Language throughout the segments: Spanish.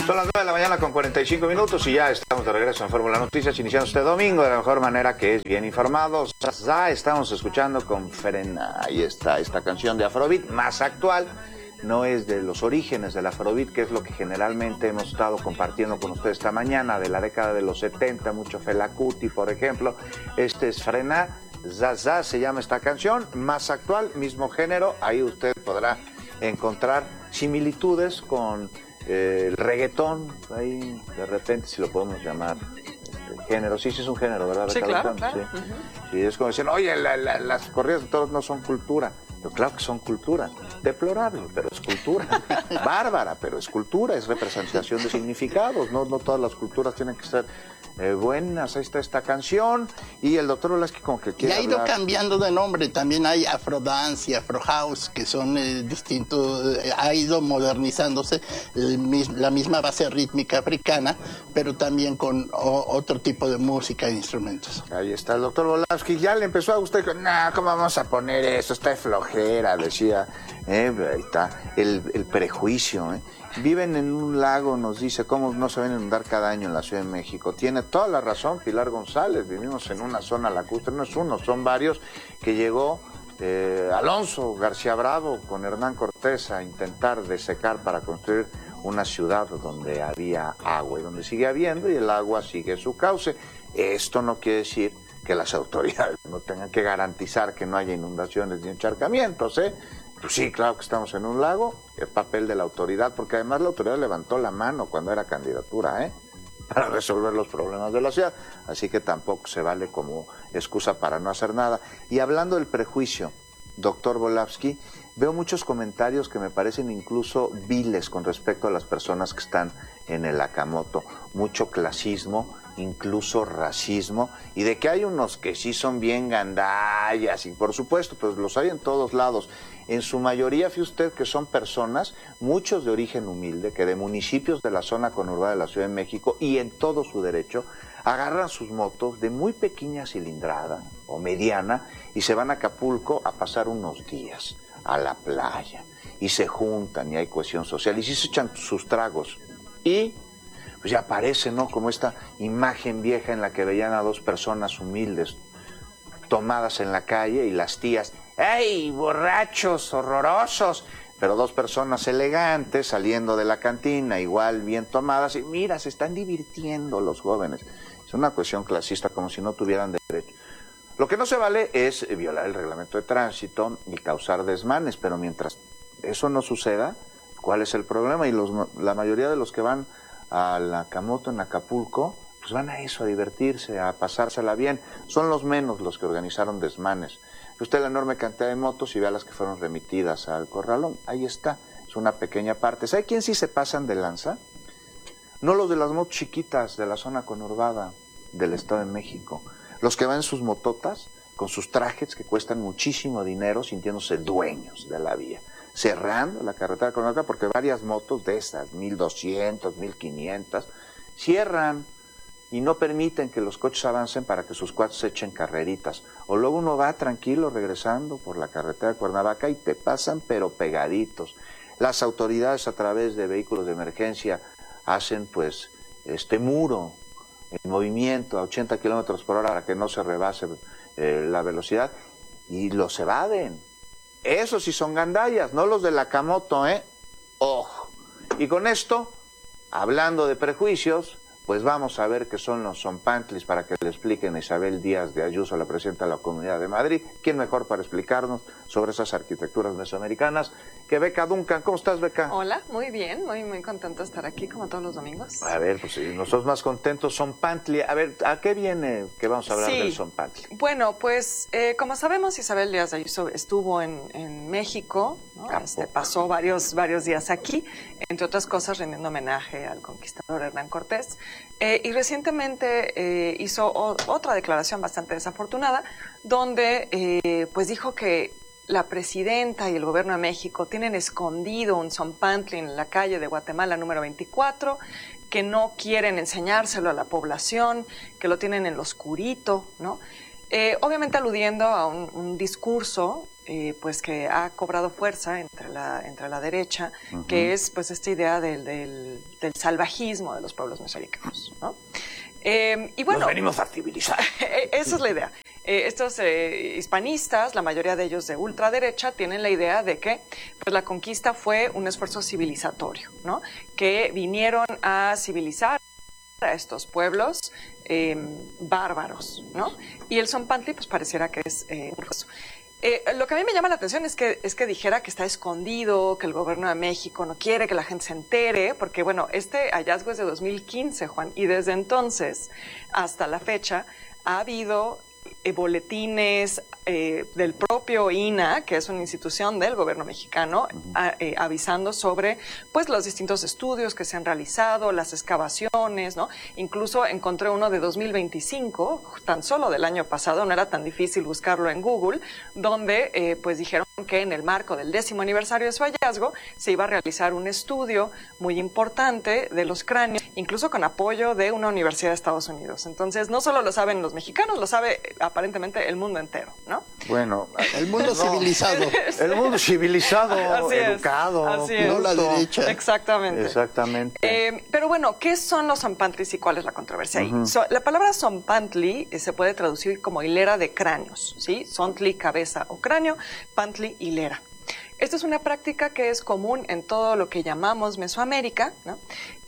Son las 9 de la mañana con 45 minutos y ya estamos de regreso en Fórmula Noticias, iniciando este domingo de la mejor manera, que es bien informados. Ya estamos escuchando con Frena, ahí está, esta canción de Afrobeat más actual. No es de los orígenes del Afrobeat, que es lo que generalmente hemos estado compartiendo con ustedes esta mañana, de la década de los 70, mucho Fela Kuti, por ejemplo. Este es Frena, Zaza se llama esta canción, más actual, mismo género. Ahí usted podrá encontrar similitudes con el reggaetón, ahí de repente, si lo podemos llamar género. Sí, sí es un género, ¿verdad? Sí, claro, claro. Sí. Sí, es como decir, oye, las corridas de toros no son cultura. Pero claro que son cultura, deplorable, pero es cultura, bárbara, pero es cultura, es representación de significados, no todas las culturas tienen que ser buenas. Ahí está esta canción, y el doctor Volaski como que quiere y ha ido hablar. Cambiando de nombre, también hay Afrodance y Afrohouse, que son distintos, ha ido modernizándose la misma base rítmica africana, pero también con otro tipo de música e instrumentos. Ahí está el doctor Volaski, ya le empezó a gustar, dijo, no, ¿cómo vamos a poner eso? Está de flojera, decía, ahí está, el prejuicio, Viven en un lago, nos dice, cómo no se ven inundar cada año en la Ciudad de México. Tiene toda la razón Pilar González, vivimos en una zona lacustre, no es uno, son varios, que llegó Alonso García Bravo con Hernán Cortés a intentar desecar para construir una ciudad donde había agua y donde sigue habiendo, y el agua sigue su cauce. Esto no quiere decir que las autoridades no tengan que garantizar que no haya inundaciones ni encharcamientos, Pues sí, claro que estamos en un lago, el papel de la autoridad, porque además la autoridad levantó la mano cuando era candidatura, para resolver los problemas de la ciudad, así que tampoco se vale como excusa para no hacer nada. Y hablando del prejuicio, doctor Volaski, veo muchos comentarios que me parecen incluso viles con respecto a las personas que están en el Akamoto, mucho clasismo, incluso racismo, y de que hay unos que sí son bien gandallas, y por supuesto, pues los hay en todos lados. En su mayoría, fíjese usted que son personas, muchos de origen humilde, que de municipios de la zona conurbada de la Ciudad de México, y en todo su derecho, agarran sus motos de muy pequeña cilindrada o mediana y se van a Acapulco a pasar unos días a la playa, y se juntan y hay cohesión social, y sí se echan sus tragos, y pues ya aparece, ¿no?, como esta imagen vieja en la que veían a dos personas humildes tomadas en la calle y las tías, ¡ey, borrachos, horrorosos! Pero dos personas elegantes saliendo de la cantina, igual bien tomadas, y mira, se están divirtiendo los jóvenes. Es una cuestión clasista, como si no tuvieran derecho. Lo que no se vale es violar el reglamento de tránsito y causar desmanes, pero mientras eso no suceda, ¿cuál es el problema? Y la mayoría de los que van a la Akamoto en Acapulco, pues van a eso, a divertirse, a pasársela bien. Son los menos los que organizaron desmanes. Usted la enorme cantidad de motos y vea las que fueron remitidas al corralón. Ahí está, es una pequeña parte. ¿Sabe quién sí se pasan de lanza? No los de las motos chiquitas de la zona conurbada del Estado de México. Los que van en sus mototas, con sus trajes que cuestan muchísimo dinero, sintiéndose dueños de la vía, cerrando la carretera conurbada, porque varias motos de esas, 1200, 1500, cierran y no permiten que los coches avancen para que sus cuates se echen carreritas. O luego uno va tranquilo regresando por la carretera de Cuernavaca y te pasan pero pegaditos. Las autoridades a través de vehículos de emergencia hacen pues este muro en movimiento a 80 kilómetros por hora para que no se rebase la velocidad, y los evaden. Esos sí son gandallas, no los de la Akamoto, Ojo. Y con esto, hablando de prejuicios, pues vamos a ver qué son los zompantlis para que le expliquen a Isabel Díaz de Ayuso, la presidenta de la Comunidad de Madrid. ¿Quién mejor para explicarnos sobre esas arquitecturas mesoamericanas que Beca Duncan? ¿Cómo estás, Beca? Hola, muy bien, muy contenta de estar aquí como todos los domingos. A ver, pues sí, nosotros más contentos. Zompantli, a ver, ¿a qué viene que vamos a hablar del zompantli? Bueno, pues como sabemos, Isabel Díaz de Ayuso estuvo en México, ¿no? Pasó varios días aquí, entre otras cosas rindiendo homenaje al conquistador Hernán Cortés. Y recientemente hizo otra declaración bastante desafortunada, donde pues dijo que la presidenta y el gobierno de México tienen escondido un zompantli en la calle de Guatemala número 24, que no quieren enseñárselo a la población, que lo tienen en lo oscurito, ¿no? Obviamente aludiendo a un discurso pues que ha cobrado fuerza entre la derecha, que es pues esta idea del salvajismo de los pueblos mesoamericanos, ¿no? Y bueno, nos venimos a civilizar. Esa es la idea. Estos hispanistas, la mayoría de ellos de ultraderecha, tienen la idea de que pues, la conquista fue un esfuerzo civilizatorio, ¿no? Que vinieron a civilizar a estos pueblos bárbaros, ¿no? Y el Tzompantli pues pareciera que es un caso. Lo que a mí me llama la atención es que dijera que está escondido, que el gobierno de México no quiere que la gente se entere, porque bueno, este hallazgo es de 2015, Juan, y desde entonces hasta la fecha ha habido boletines del propio INAH, que es una institución del gobierno mexicano, avisando sobre pues los distintos estudios que se han realizado, las excavaciones, ¿no? Incluso encontré uno de 2025, tan solo del año pasado, no era tan difícil buscarlo en Google, donde pues dijeron que en el marco del 10º aniversario de su hallazgo se iba a realizar un estudio muy importante de los cráneos, incluso con apoyo de una universidad de Estados Unidos. Entonces, no solo lo saben los mexicanos, lo sabe aparentemente el mundo entero, ¿no? Bueno, el mundo civilizado. El mundo civilizado, educado. Así es. No la derecha. Exactamente. Exactamente. Pero bueno, ¿qué son los Tzompantlis y cuál es la controversia ahí? La palabra Tzompantli se puede traducir como hilera de cráneos, ¿sí? Tzontli, cabeza o cráneo, Pantli, hilera. Esta es una práctica que es común en todo lo que llamamos Mesoamérica, ¿no?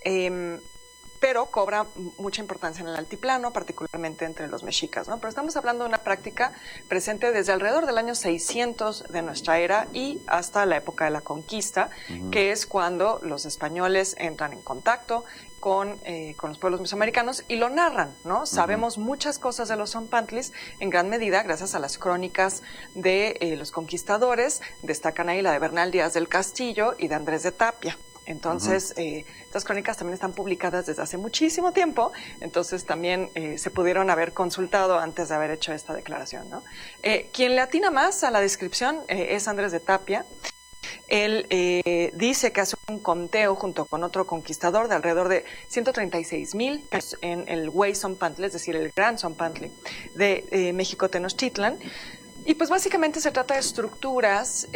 Pero cobra mucha importancia en el altiplano, particularmente entre los mexicas, ¿no? Pero estamos hablando de una práctica presente desde alrededor del año 600 de nuestra era y hasta la época de la conquista, que es cuando los españoles entran en contacto con los pueblos mesoamericanos y lo narran, ¿no? Sabemos muchas cosas de los Tzompantlis, en gran medida gracias a las crónicas de los conquistadores. Destacan ahí la de Bernal Díaz del Castillo y de Andrés de Tapia. Entonces, estas crónicas también están publicadas desde hace muchísimo tiempo, entonces también se pudieron haber consultado antes de haber hecho esta declaración, ¿no? Quien le atina más a la descripción es Andrés de Tapia. Él dice que hace un conteo junto con otro conquistador de alrededor de 136,000 en el Huey Tzompantli, es decir, el Gran Tzompantli de México Tenochtitlan. Y pues básicamente se trata de estructuras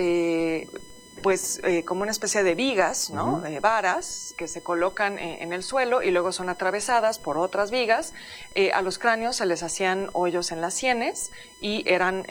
como una especie de vigas, ¿no? Varas que se colocan en el suelo y luego son atravesadas por otras vigas. A los cráneos se les hacían hoyos en las sienes y eran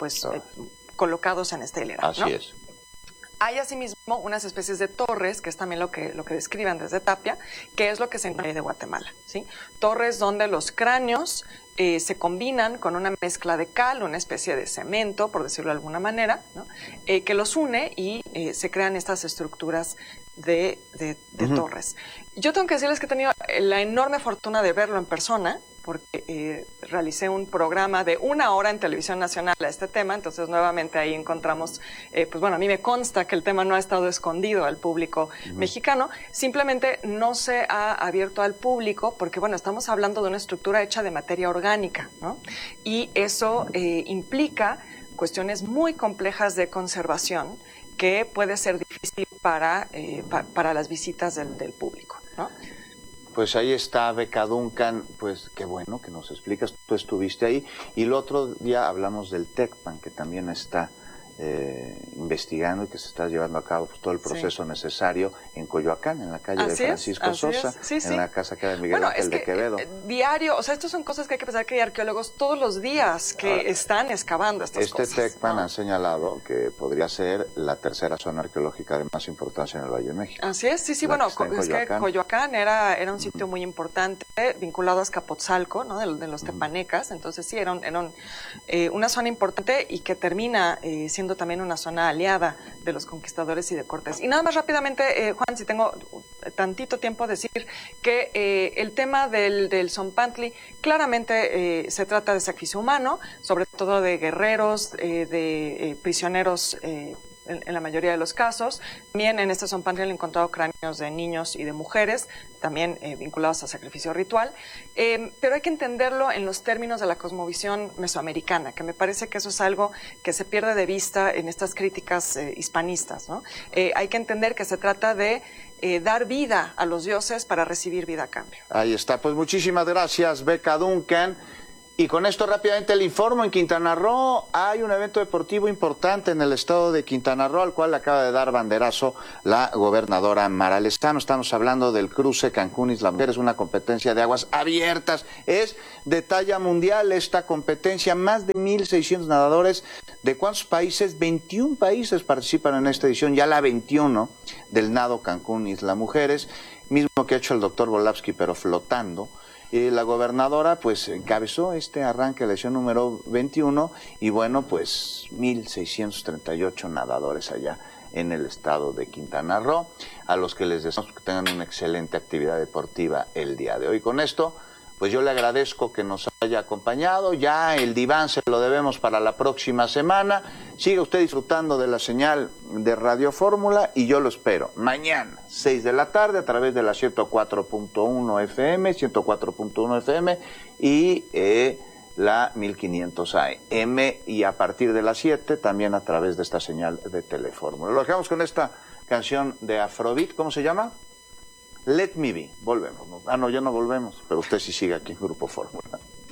colocados en esta hilera, Así ¿no? es. Hay asimismo unas especies de torres, que es también lo que describen desde Tapia, que es lo que se encuentra de Guatemala, ¿sí? Torres donde los cráneos se combinan con una mezcla de cal, una especie de cemento, por decirlo de alguna manera, ¿no? Que los une y se crean estas estructuras de torres. Yo tengo que decirles que he tenido la enorme fortuna de verlo en persona, porque realicé un programa de 1 hora en Televisión Nacional a este tema, entonces nuevamente ahí encontramos, a mí me consta que el tema no ha estado escondido al público mexicano, simplemente no se ha abierto al público porque, estamos hablando de una estructura hecha de materia orgánica, ¿no? Y eso implica cuestiones muy complejas de conservación que puede ser difícil para las visitas del público, ¿no? Pues ahí está Beca Duncan, pues qué bueno que nos explicas, tú estuviste ahí. Y el otro día hablamos del TECPAN, que también está investigando y que se está llevando a cabo todo el proceso necesario en Coyoacán, en la calle de Francisco Sosa, en la casa que era de Miguel Ángel de Quevedo. Diario, estas son cosas que hay que pensar que hay arqueólogos todos los días que están excavando estas cosas. Este TECPAN ha señalado que podría ser la tercera zona arqueológica de más importancia en el Valle de México. Así es, sí, es que Coyoacán era un sitio muy importante, vinculado a Azcapotzalco, ¿no? De los tepanecas, entonces sí, era una zona importante y que termina siendo también una zona aliada de los conquistadores y de Cortés. Y nada más rápidamente, Juan, si tengo tantito tiempo, decir que el tema del Tzompantli claramente se trata de sacrificio humano, sobre todo de guerreros, de prisioneros en la mayoría de los casos. También en este Tzompantli han encontrado cráneos de niños y de mujeres, también vinculados a sacrificio ritual, pero hay que entenderlo en los términos de la cosmovisión mesoamericana, que me parece que eso es algo que se pierde de vista en estas críticas hispanistas, ¿no? Hay que entender que se trata de dar vida a los dioses para recibir vida a cambio. Ahí está, pues muchísimas gracias, Beca Duncan. Y con esto rápidamente le informo, en Quintana Roo hay un evento deportivo importante en el estado de Quintana Roo, al cual le acaba de dar banderazo la gobernadora Mara Lezama. Estamos hablando del cruce Cancún-Isla Mujer, es una competencia de aguas abiertas, es de talla mundial esta competencia, más de 1,600 nadadores. ¿De cuántos países? 21 países participan en esta edición, ya la 21 del nado Cancún-Isla Mujeres, mismo que ha hecho el doctor Volavsky, pero flotando. La gobernadora pues encabezó este arranque de la edición número 21 y bueno, pues 1,638 nadadores allá en el estado de Quintana Roo, a los que les deseamos que tengan una excelente actividad deportiva el día de hoy. Con esto, pues yo le agradezco que nos haya acompañado, ya el diván se lo debemos para la próxima semana. Siga usted disfrutando de la señal de Radio Fórmula y yo lo espero mañana, 6 de la tarde, a través de la 104.1 FM y la 1500 AM, y a partir de las 7 también a través de esta señal de Telefórmula. Lo dejamos con esta canción de Afrobeat, ¿cómo se llama? Let Me Be. Volvemos. Ah, no, ya no volvemos, pero usted sí sigue aquí en Grupo Fórmula.